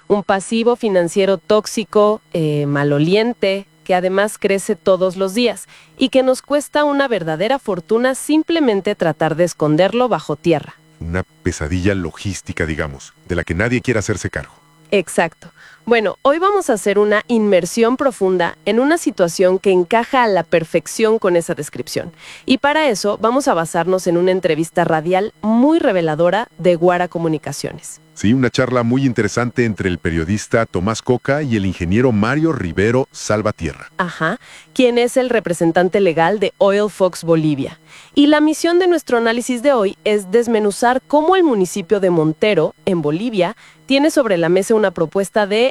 Un pasivo financiero tóxico, maloliente, que además crece todos los días y que nos cuesta una verdadera fortuna simplemente tratar de esconderlo bajo tierra. Una pesadilla logística, digamos, de la que nadie quiere hacerse cargo. Exacto. Bueno, hoy vamos a hacer una inmersión profunda en una situación que encaja a la perfección con esa descripción. Y para eso vamos a basarnos en una entrevista radial muy reveladora de Guara Comunicaciones. Sí, una charla muy interesante entre el periodista Tomás Coca y el ingeniero Mario Rivero Salvatierra. Ajá, quien es el representante legal de Oil Fox Bolivia. Y la misión de nuestro análisis de hoy es desmenuzar cómo el municipio de Montero, en Bolivia, tiene sobre la mesa una propuesta de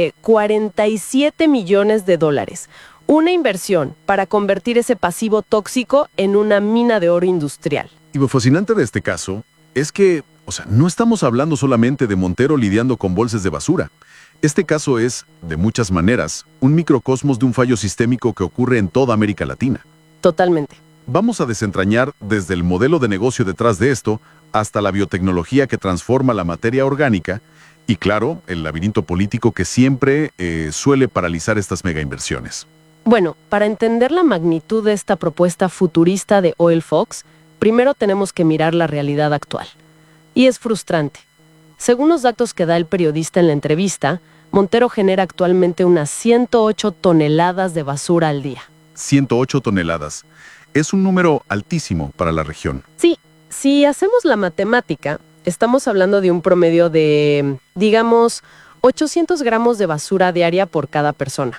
47 millones de dólares. Una inversión para convertir ese pasivo tóxico en una mina de oro industrial. Y lo fascinante de este caso es que, no estamos hablando solamente de Montero lidiando con bolsas de basura. Este caso es, de muchas maneras, un microcosmos de un fallo sistémico que ocurre en toda América Latina. Totalmente. Vamos a desentrañar desde el modelo de negocio detrás de esto hasta la biotecnología que transforma la materia orgánica y, claro, el laberinto político que siempre suele paralizar estas megainversiones. Bueno, para entender la magnitud de esta propuesta futurista de Oil Fox, primero tenemos que mirar la realidad actual. Y es frustrante. Según los datos que da el periodista en la entrevista, Montero genera actualmente unas 108 toneladas de basura al día. 108 toneladas. Es un número altísimo para la región. Sí, si hacemos la matemática, estamos hablando de un promedio de, digamos, 800 gramos de basura diaria por cada persona.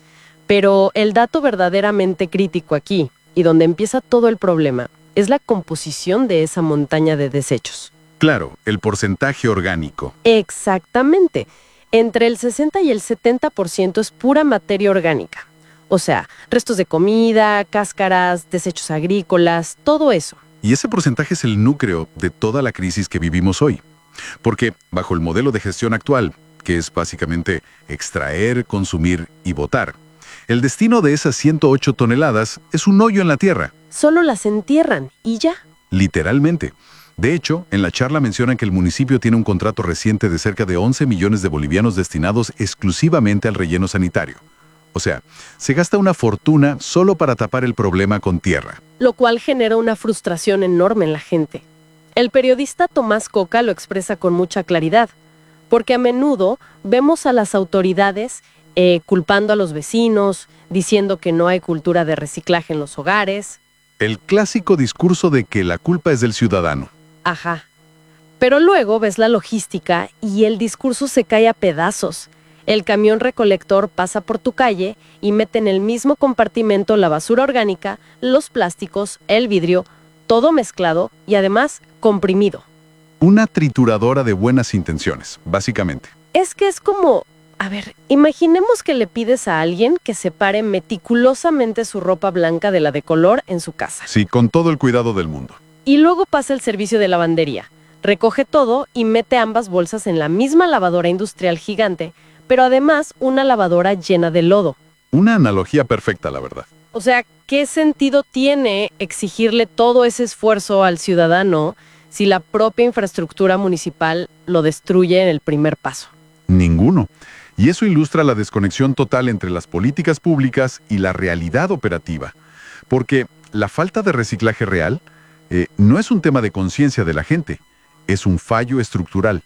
Pero el dato verdaderamente crítico aquí, y donde empieza todo el problema, es la composición de esa montaña de desechos. Claro, el porcentaje orgánico. Exactamente. Entre el 60 y el 70% es pura materia orgánica. O sea, restos de comida, cáscaras, desechos agrícolas, todo eso. Y ese porcentaje es el núcleo de toda la crisis que vivimos hoy. Porque, bajo el modelo de gestión actual, que es básicamente extraer, consumir y botar, el destino de esas 108 toneladas es un hoyo en la tierra. Solo las entierran y ya. Literalmente. De hecho, en la charla mencionan que el municipio tiene un contrato reciente de cerca de 11 millones de bolivianos destinados exclusivamente al relleno sanitario. O sea, se gasta una fortuna solo para tapar el problema con tierra. Lo cual genera una frustración enorme en la gente. El periodista Tomás Coca lo expresa con mucha claridad, porque a menudo vemos a las autoridades culpando a los vecinos, diciendo que no hay cultura de reciclaje en los hogares. El clásico discurso de que la culpa es del ciudadano. Ajá. Pero luego ves la logística y el discurso se cae a pedazos. El camión recolector pasa por tu calle y mete en el mismo compartimento la basura orgánica, los plásticos, el vidrio, todo mezclado y además comprimido. Una trituradora de buenas intenciones, básicamente. Es que es como... imaginemos que le pides a alguien que separe meticulosamente su ropa blanca de la de color en su casa. Sí, con todo el cuidado del mundo. Y luego pasa el servicio de lavandería. Recoge todo y mete ambas bolsas en la misma lavadora industrial gigante, pero además una lavadora llena de lodo. Una analogía perfecta, la verdad. O sea, ¿qué sentido tiene exigirle todo ese esfuerzo al ciudadano si la propia infraestructura municipal lo destruye en el primer paso? Ninguno. Y eso ilustra la desconexión total entre las políticas públicas y la realidad operativa. Porque la falta de reciclaje real no es un tema de conciencia de la gente, es un fallo estructural.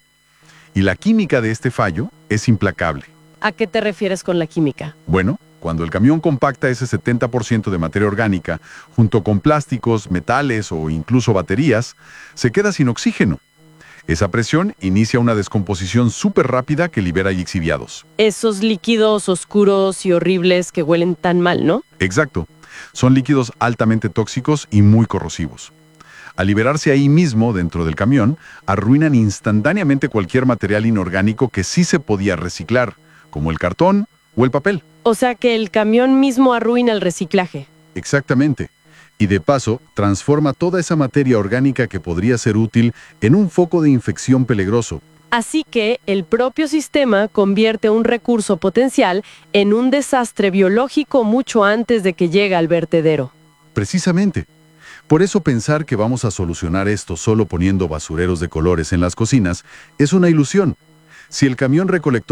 Y la química de este fallo es implacable. ¿A qué te refieres con la química? Bueno, cuando el camión compacta ese 70% de materia orgánica, junto con plásticos, metales o incluso baterías, se queda sin oxígeno. Esa presión inicia una descomposición súper rápida que libera lixiviados. Esos líquidos oscuros y horribles que huelen tan mal, ¿no? Exacto. Son líquidos altamente tóxicos y muy corrosivos. Al liberarse ahí mismo, dentro del camión, arruinan instantáneamente cualquier material inorgánico que sí se podía reciclar, como el cartón o el papel. O sea que el camión mismo arruina el reciclaje. Exactamente. Y de paso, transforma toda esa materia orgánica que podría ser útil en un foco de infección peligroso. Así que el propio sistema convierte un recurso potencial en un desastre biológico mucho antes de que llegue al vertedero. Precisamente. Por eso pensar que vamos a solucionar esto solo poniendo basureros de colores en las cocinas es una ilusión. Si el camión recolector